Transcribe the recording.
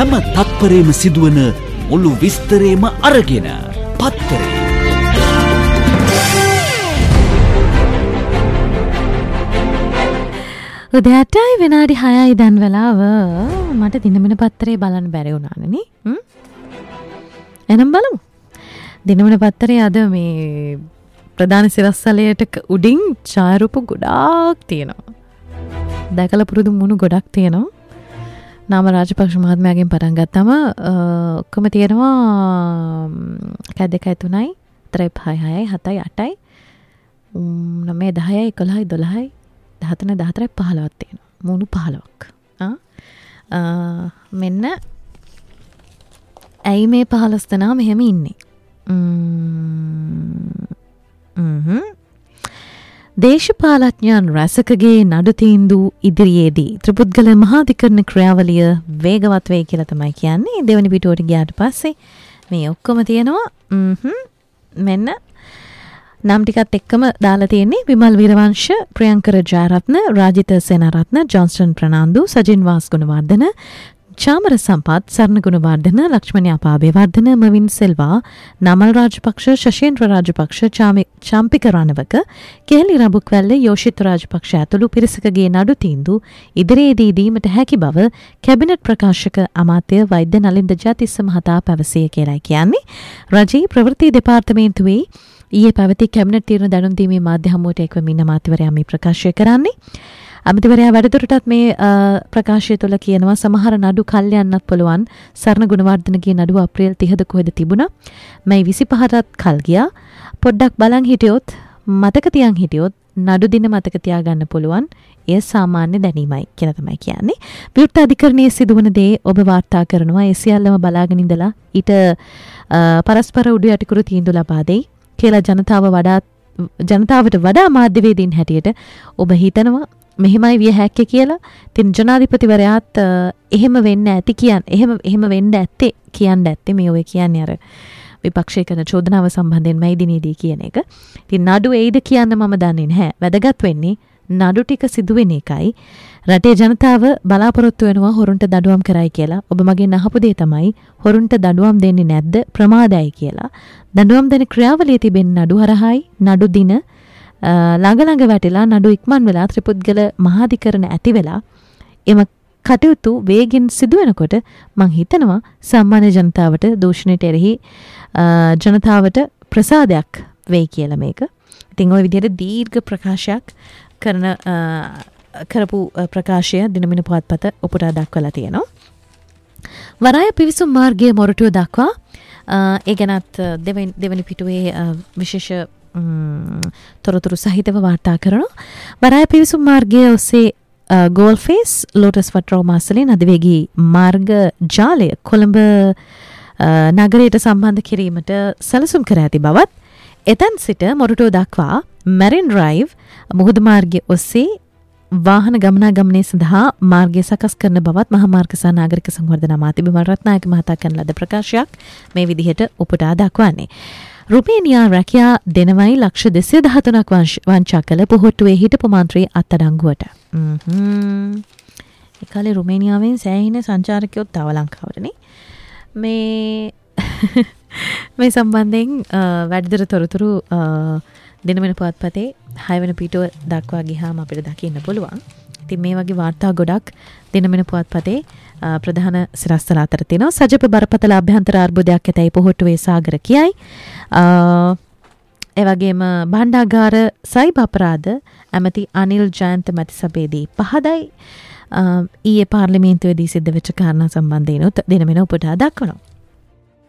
හැම තත්පරේම සිදුවන මුළු විස්තරේම අරගෙන පත්තරේ. උදෑටයි විනාඩි 6යි දැන් වෙලාව. මට දිනමන පත්තරේ බලන්න බැරි වුණානේ. එනම් බලමු. දිනමන පත්තරේ අද මේ ප්‍රධාන සිරස්තලයට උඩින් ඡායාරූප ගොඩාක් තියෙනවා. දැකලා පුරුදු මුණු ගොඩක් තියෙනවා. නාම රාජපක්ෂ මහත්මයාගෙන් පටන් ගත්තම ඔක්කොම තියෙනවා 1 2 3යි 4 5 6යි 7යි 8යි 9 10යි 11යි 12යි 13 14යි 15ක් තියෙනවා. මුණු 15ක්. මෙන්න ඇයි මේ 15 දෙනා මෙහෙම ඉන්නේ? දේශපාලඥයන් රැසකගේ නඩු තීන්දුව ඉදිරියේදී ත්‍රිපුද්ගල මහාධිකරණ ක්‍රියාවලිය වේගවත් වෙයි කියලා තමයි කියන්නේ. දෙවනි පිටුවට ගියාට පස්සේ මේ ඔක්කොම තියෙනවා. මෙන්න නම් ටිකත් එක්කම දාලා තියෙන්නේ විමල් වීරවංශ, ප්‍රියංකර ජයරත්න, රාජිත සේනාරත්න, ජොන්ස්ටන් ප්‍රනාන්දු, සජින් වාස්ගුණවර්ධන, චාමර සම්පත්, සරණ ගුණවර්ධන, ලක්ෂ්මණී අපාබේවර්ධන, මවින් සෙල්වා, නමල් රාජපක්ෂ, ශෂේන්ද්‍ර රාජපක්ෂ, චාම්පික රණවක, කේලි රඹුක්වැල්ල, යෝෂිත් රාජපක්ෂ ඇතුළු පිරිසකගේ නඩු තීන්දුව ඉදිරියේදී දීමට හැකි බව කැබිනට් ප්‍රකාශක අමාත්‍ය වෛද්‍ය නලින්ද ජයතිස්ස මහතා පැවසිය කියලායි කියන්නේ. රජයේ ප්‍රවෘත්ති දෙපාර්තමේන්තුවේ ඊයේ පැවති කැබිනට් තීරණ දැනුම් දීමේ මාධ්‍ය හමුවට එක්වමින් අමාත්‍යවරයා මේ ප්‍රකාශය කරන්නේ. අමාත්‍යවරයා වැඩිදුරටත් මේ ප්‍රකාශය තුළ කියනවා සමහර නඩු කල් යන්නත් පුළුවන්. සරණ ගුණවර්ධනගේ නඩුව අප්‍රේල් 30ද කොහෙද තිබුණා. මයි 25ටත් කල් ගියා. පොඩ්ඩක් බලන් හිටියොත් මතක තියන් හිටියොත් නඩු දින මතක තියාගන්න පුළුවන්. එය සාමාන්‍ය දැනීමයි කියලා තමයි කියන්නේ. විවෘත අධිකරණයේ සිදුවන දේ ඔබ වාර්තා කරනවා. ඒ සියල්ලම බලාගෙන ඉඳලා ඊට පරස්පර උඩු යටිකුරු තීන්දුව ලබා දෙයි කියලා ජනතාවට වඩා මාධ්‍යවේදීන් හැටියට ඔබ හිතනවා මෙහෙමයි විය හැක්කේ කියලා. තින් ජනාධිපතිවරයාත් එහෙම වෙන්න ඇති එහෙම වෙන්න ඇත්තේ කියන්න ඇත්තේ මේ ඔය කියන්නේ අර විපක්ෂය කරන චෝදනාව සම්බන්ධයෙන් මේ දිනේදී කියන එක. ඉතින් නඩු එයිද කියන්න මම දන්නේ නැහැ. වැදගත් වෙන්නේ නඩු ටික සිදුවෙන එකයි. රටේ ජනතාව බලාපොරොත්තු වෙනවා හොරුන්ට දඩුවම් කරයි කියලා. ඔබ මගෙන් අහපු දේ තමයි හොරුන්ට දඩුවම් දෙන්නේ නැද්ද? ප්‍රමාදයි කියලා. දඩුවම් දෙන ක්‍රියාවලිය තිබෙන නඩු හරහායි නඩු දින ළඟ වැටිලා නඩු ඉක්මන් වෙලා ත්‍රිපුද්ගල මහාධිකරණ ඇති වෙලා එම කටයුතු වේගෙන් සිදු වෙනකොට මං හිතනවා සාමාන්‍ය ජනතාවට දූෂණයට එරෙහි ජනතාවට ප්‍රසාදයක් වෙයි කියලා මේක. ඉතින් ওই විදිහට දීර්ඝ ප්‍රකාශයක් කරපු ප්‍රකාශය දිනමින පුවත්පත උපුටා දක්වලා තියෙනවා. වරාය පිවිසුම් මාර්ගයේ මොරටුව දක්වා ඒ ගැනත් දෙවනි පිටුවේ විශේෂ තොරතුරු සහිතව වාර්තා කරනවා. වරාය පිවිසුම් මාර්ගයේ ඔස්සේ ගෝල්ෆේස් ලෝටස් වටරෝ මාසලේ නදිවේගී මාර්ග ජාලය කොළඹ නගරයට සම්බන්ධ කිරීමට සැලසුම් කර ඇති බවත් එතැන් සිට මොරටුව දක්වා මැරින් ඩ්‍රයිව් මුහුදු මාර්ගය ඔස්සේ වාහන ගමනාගමනය සඳහා මාර්ගය සකස් කරන බවත් මහා මාර්ග සහ නාගරික සංවර්ධන අමාත්‍ය බිමල් රත්නායක මහතා කරන ලද ප්‍රකාශයක් මේ විදිහට උපුටා දක්වන්නේ. රුමේනියා රැකියා දෙනවයි ලක්ෂ 213ක් වංචා කළ පොහොට්ටුවේ හිටපු මන්ත්‍රී අත්අඩංගුවට. ඒ කාලේ රුමේනියාවෙන් සෑහෙන සංචාරකයෝ තව ලංකාවටනේ. මේ සම්බන්ධයෙන් වැඩිදුර තොරතුරු දිනමන පුවත්පතේ 6 වෙනි පිටුව දක්වා ගියාම අපිට දකින්න පුළුවන්. ඉතින් මේ වගේ වාර්තා ගොඩක් දිනමන පුවත්පතේ ප්‍රධාන සිරස්තල අතර තියෙනවා. සජප බරපතල අභ්‍යන්තර අර්බුදයක් ඇතයි පොහොට්ටුවේ සාගර කියයි. ඒ වගේම භණ්ඩාගාර සයිබ අපරාධ ඇමති අනිල් ජයන්ත මැතිසභේදී පහදයි. ඊයේ පාර්ලිමේන්තුවේදී සිද්ධ වෙච්ච කාරණා සම්බන්ධයෙන් දිනමන උපුටා දක්වනවා.